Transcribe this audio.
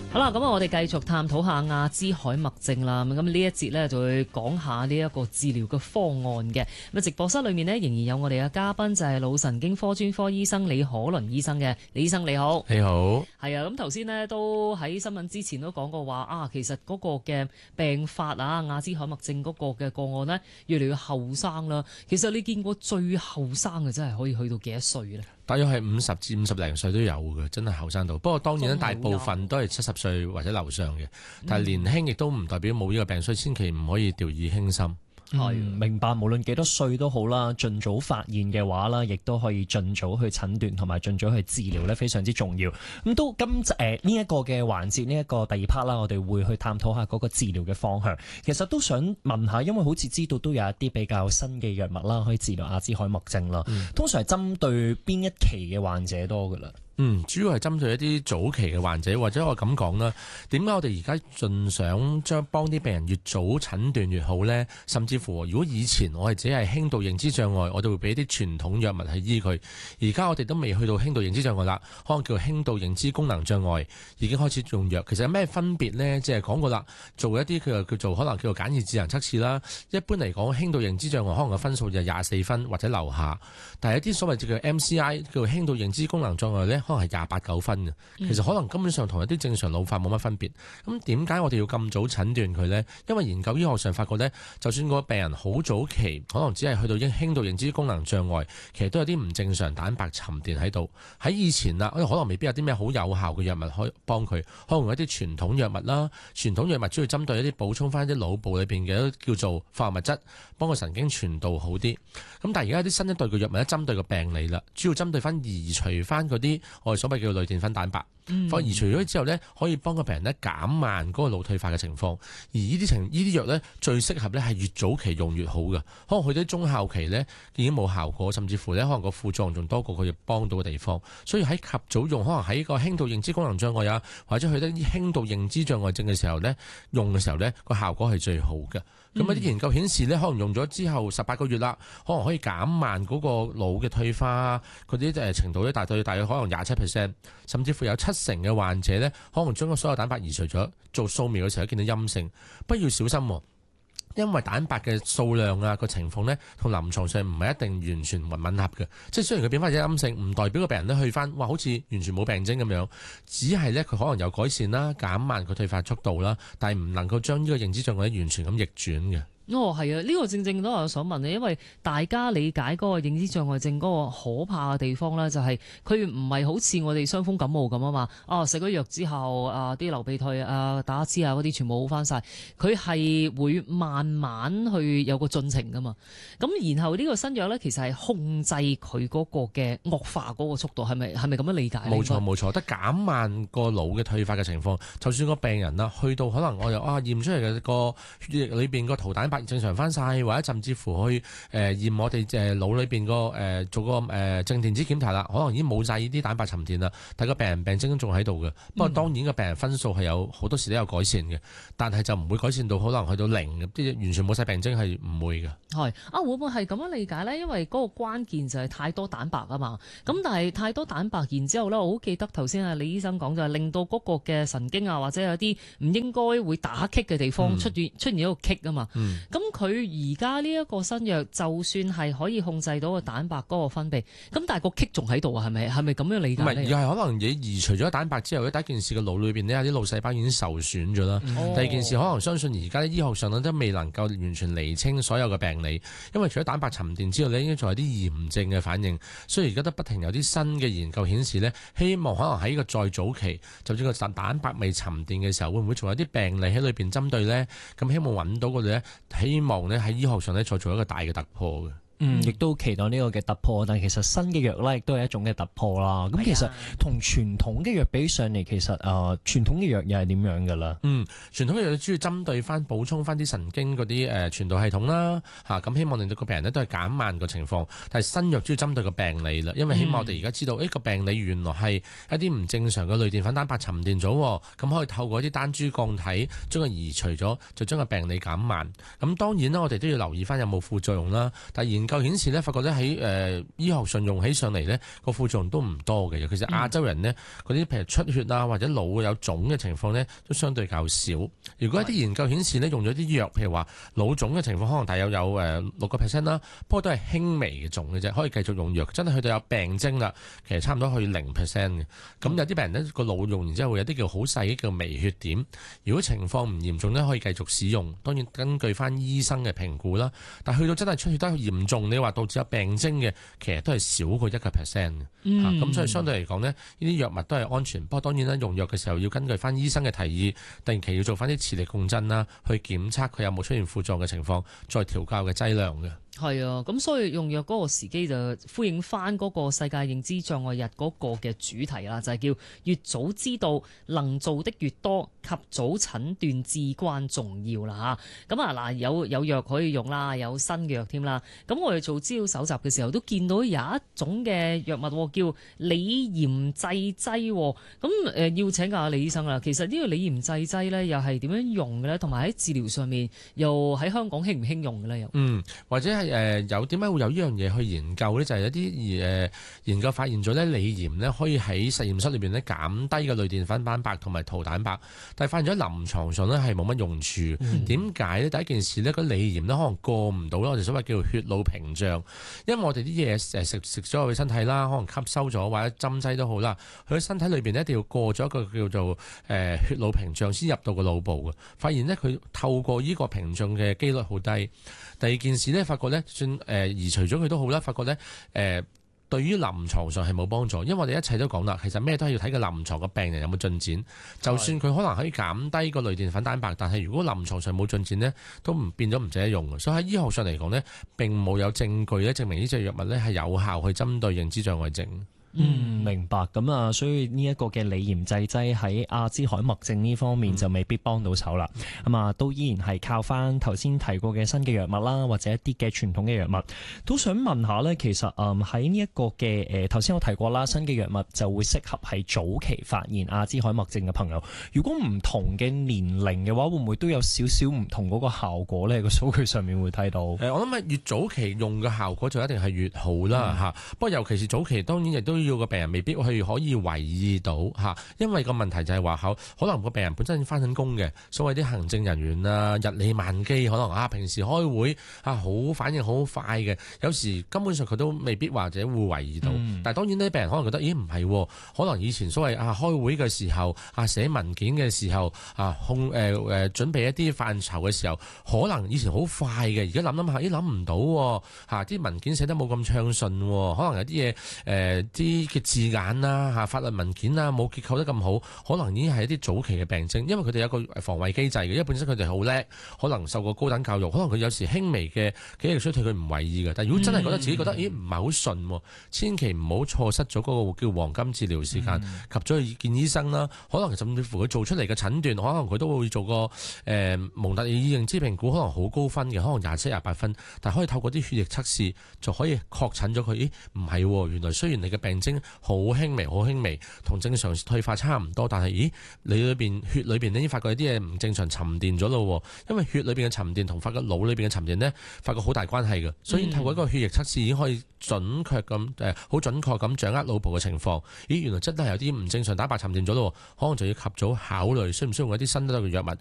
好啦，咁我哋繼續探討下阿茲海默症啦。咁呢一節呢，就會講下呢一個治療嘅方案嘅。咁直播室裏面呢，仍然有我哋嘅嘉賓就係腦神經科專科醫生李可倫醫生嘅。李醫生你好。 你好。係啊，咁頭先呢，都喺新聞之前都講過話啊，其實嗰個嘅病發啊，阿茲海默症嗰個嘅個案呢，越嚟越後生啦。其實你見過最後生嘅真係可以去到幾多歲呢？ 大約係50至50零歲都有嘅，真係後生到。不過當然大部分都係70歲或者樓上嘅，但係年輕亦都唔代表冇呢個病，所以千祈唔可以掉以輕心。 明白，無論幾多歲都好啦，盡早發現嘅話啦，亦都可以盡早去診斷同埋盡早去治療咧，非常之重要。咁都呢一個嘅環節，呢一個第二 part 啦，我哋會去探討下嗰個治療嘅方向。其實都想問下，因為好似知道都有一啲比較新嘅藥物啦，可以治療阿茲海默症啦。通常係針對邊一期嘅患者多噶啦？ 主要係針對一啲早期嘅患者，或者我咁講啦。點解我哋而家盡想幫啲病人越早診斷越好呢？甚至乎，如果以前我係只係輕度認知障礙，我哋會俾啲傳統藥物去醫佢。而家我哋都未去到輕度認知障礙啦，可能叫輕度認知功能障礙，已經開始用藥。其實有咩分別呢？即係講過啦，做一啲佢叫做可能叫做簡易智能測試啦。一般嚟講，輕度認知障礙可能個分數就24分或者樓下，但係一啲所謂叫 MCI 叫做輕度認知功能障礙呢，可能係28、9分嘅，其實可能根本上同一啲正常老化冇乜分別。咁點解我哋要咁早診斷佢呢？因為研究醫學上發覺呢，就算個病人好早期，可能只係去到輕度認知功能障礙，其實都有啲唔正常蛋白沉澱喺度。喺以前啦，可能未必有啲咩好有效嘅藥物可以幫佢，可能用一啲傳統藥物啦。傳統藥物主要針對一啲補充翻啲腦部裏邊嘅叫做化學物質，幫個神經傳導好啲。咁但係而家有啲新一代嘅藥物咧，針對個病理啦，主要針對翻移除翻嗰啲我哋所謂叫做類澱粉蛋白。移除咗之後呢，可以幫個病人咧減慢嗰個腦退化嘅情況。而呢啲藥呢，最適合呢係越早期用越好嘅。可能去到中後期呢，已經冇效果，甚至乎呢可能個副作用仲多過佢幫到嘅地方。所以喺及早用，可能喺個輕度認知功能障礙啊，或者去到啲輕度認知障礙症嘅時候呢，用嘅時候呢個效果係最好嘅。咁啲研究顯示呢，可能用咗之後18個月啦，可能可以減慢嗰個腦嘅退化嗰啲程度咧，大約可能27%，甚至乎有70%嘅患者呢，可能將個所有蛋白移除咗，做掃描嘅時候見到陰性。不過要小心，因為蛋白嘅數量啊個情況呢，同臨床上唔係一定完全吻合嘅。即係雖然佢變翻隻陰性，唔代表個病人呢去翻，好似完全冇病徵咁樣，只係呢，佢可能有改善啦，減慢佢退化速度啦，但係唔能夠將呢個認知障礙完全咁逆轉嘅。 係啊，呢個正正都係我想問你，因為大家理解嗰個認知障礙症嗰個可怕嘅地方咧，就係佢唔係好似我哋傷風感冒咁啊嘛。食咗藥之後啲流鼻涕打支嗰啲全部好翻晒，佢係會慢慢去有個進程噶嘛。咁然後呢個新藥咧，其實係控制佢嗰個嘅惡化嗰個速度，係咪咁樣理解？ 冇錯，得減慢個腦嘅退化嘅情況。就算個病人啦，去到可能我又驗出嚟嘅個血液裏邊個塗蛋白正常翻晒，或者甚至乎去驗我哋腦裏邊個做個正電子檢查啦，可能已經冇晒呢啲蛋白沉澱啦，但個病人病徵仲喺度嘅。不過當然個病人分數係有好多時都有改善嘅，但係就唔會改善到可能去到0，即係完全冇晒病徵係唔會嘅。 係會唔會係咁樣理解呢？因為嗰個關鍵就係太多蛋白啊嘛。咁但係太多蛋白，然之後呢，我好記得頭先李醫生講就係令到嗰個嘅神經啊，或者有啲唔應該會打棘嘅地方出現一個棘啊嘛。咁佢而家呢一個新藥，就算係可以控制到個蛋白嗰個分泌，咁但係個棘仲喺度啊？係咪咁樣理解呢？ 唔係，而係可能你移除咗蛋白之後，第一件事個腦裏邊呢，有啲腦細胞已經受損咗啦。第二件事可能相信而家醫學上都未能夠完全釐清所有嘅病理，因為除咗蛋白沉澱之外呢，應該仲有啲炎症嘅反應。所以而家都不停有啲新嘅研究顯示呢，希望可能喺呢個再早期，就算個蛋白未沉澱嘅時候，會唔會仲有啲病理喺裏邊針對呢？咁希望揾到嗰度呢，希望呢喺醫學上呢，再做一個大嘅突破嘅。 亦都期待呢個嘅突破，但係其實新嘅藥咧亦都係一種嘅突破啦。咁其實同傳統嘅藥比上嚟，其實傳統嘅藥又係點樣㗎啦？ 傳統嘅藥主要針對翻補充翻啲神經嗰啲傳導系統啦，咁希望令到個病人咧都係減慢個情況。但係新藥主要針對個病理啦，因為希望我哋而家知道，個病理原來係一啲唔正常嘅類澱粉蛋白沉澱咗，咁可以透過一啲單株抗體將佢移除咗，就將個病理減慢。咁當然啦，我哋都要留意翻有冇副作用啦。但係究顯示咧，發覺咧喺醫學上用起上嚟咧個副作用都唔多嘅，尤其是亞洲人呢，嗰啲譬如出血啊或者腦有腫嘅情況咧都相對較少。如果一啲研究顯示咧用咗啲藥，譬如話腦腫嘅情況可能大約有6%啦，不過都係輕微嘅腫嘅啫，可以繼續用藥。真係去到有病徵啦，其實差唔多去0%嘅。咁有啲病人呢個腦用完之後會有啲叫好細嘅叫微血點，如果情況唔嚴重呢，可以繼續使用。當然根據翻醫生嘅評估啦，但去到真係出血得嚴重，你話導致有病徵嘅，其實都係少過1%嘅。咁所以相對嚟講呢，呢啲藥物都係安全。不過當然啦，用藥嘅時候要根據翻醫生嘅提議，定期要做翻啲磁力共振啦，去檢測佢有冇出現副作用嘅情況，再調校嘅劑量嘅。 係啊，咁所以用藥嗰個時機就呼應翻嗰個世界認知障礙日嗰個嘅主題啦，就係叫越早知道能做的越多，及早診斷至關重要啦嚇。咁啊嗱，有藥可以用啦，有新嘅藥添啦。咁我哋做資料搜集嘅時候都見到有一種嘅藥物叫鋰鹽製劑。咁要請教下李醫生啦，其實呢個鋰鹽製劑咧又係點樣用嘅咧？同埋喺治療上面又喺香港興唔興用嘅咧？又或者係有點解會有呢樣嘢去研究咧？就係一啲研究發現咗咧，鋰鹽咧可以喺實驗室裏邊咧減低個類澱粉蛋白同埋糖蛋白，但係發現咗臨床上咧係冇乜用處。點解咧？第一件事咧，個鋰鹽咧可能過唔到我哋所謂叫做血腦屏障，因為我哋啲嘢食咗入去身體啦，可能吸收咗或者針劑都好啦，佢喺身體裏邊咧一定要過咗一個叫做血腦屏障先入到個腦部嘅。發現咧佢透過呢個屏障嘅機率好低。第二件事咧，發覺咧算移除咗佢都好啦，發覺咧對於臨床上係冇幫助，因為我哋一切都講啦，其實咩都係要睇個臨床嘅病人有冇進展。就算佢可能可以減低個類澱粉蛋白，但係如果臨床上冇進展呢，都變咗唔值得用。所以喺醫學上嚟講呢，並冇有證據咧證明呢隻藥物咧係有效去針對認知障礙症。 明白。咁啊，所以呢一個嘅鋰鹽製劑喺阿茲海默症呢方面就未必幫到手啦。咁啊，都依然係靠翻頭先提過嘅新嘅藥物啦，或者一啲嘅傳統嘅藥物。都想問下呢，其實喺呢一個嘅頭先我提過啦，新嘅藥物就會適合係早期發現阿茲海默症嘅朋友。如果唔同嘅年齡嘅話，會唔會都有少少唔同嗰個效果呢？個數據上面會睇到。 我諗越早期用嘅效果就一定係越好啦嚇。不過尤其是早期，當然亦都要個病人未必去可以懷疑到嚇，因為個問題就係話可能個病人本身返緊工嘅，所謂啲行政人員啊，日理萬機，可能平時開會好反應好快嘅，有時根本上佢都未必或者會懷疑到。但係當然呢，病人可能覺得咦唔係，可能以前所謂開會嘅時候寫文件嘅時候準備一啲範疇嘅時候，可能以前好快嘅，而家諗諗下咦諗唔到啲文件寫得冇咁暢順，可能有啲嘢啲嘅字眼啦法律文件啊冇結構得咁好，可能已經係一啲早期嘅病徵，因為佢哋有個防衛機制嘅，因為本身佢哋好叻，可能受過高等教育，可能佢有時輕微嘅記憶衰退佢唔為意嘅，但如果真係覺得自己覺得咦唔係好順，千祈唔好錯失咗嗰個叫黃金治療時間，及咗去見醫生啦。可能甚至乎佢做出嚟嘅診斷，可能佢都會做個蒙特爾認知評估，可能好高分嘅，可能27、28分，但可以透過啲血液測試就可以確診咗佢，咦唔係，原來雖然你嘅病徵好輕微，好輕微，同正常退化差唔多，但係咦，你血裏邊已經發覺有啲嘢唔正常沉澱咗咯，因為血裏邊嘅沉澱同發覺腦裏邊嘅沉澱呢，發覺好大關係嘅，所以透過一個血液測試已經可以準確咁好準確咁掌握腦部嘅情況。咦，原來真係有啲唔正常蛋白沉澱咗咯，可能就要及早考慮需唔需要用一啲新嘅藥物